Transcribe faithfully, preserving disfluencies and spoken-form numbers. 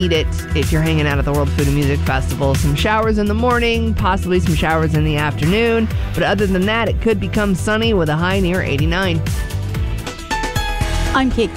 eat it if you're hanging out at the World Food and Music Festival. Some showers in the morning, possibly some showers in the afternoon. But other than that, it could become sunny with a high near eighty-nine. I'm Kate